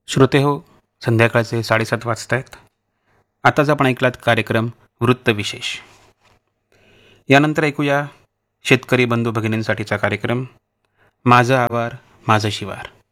श्रोते हो, संध्याकाळचे 7:30 वाजत आहेत. आताच आपण ऐकलात कार्यक्रम वृत्तविशेष. यानंतर ऐकूया शेतकरी बंधू भगिनींसाठीचा कार्यक्रम माझं आवार माझं शिवार.